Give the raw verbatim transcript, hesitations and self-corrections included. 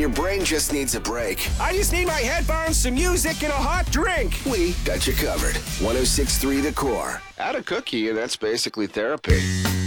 your brain just needs a break. I just need my headphones, some music, and a hot drink. We got you covered. one oh six point three The Core. Add a cookie, and that's basically therapy.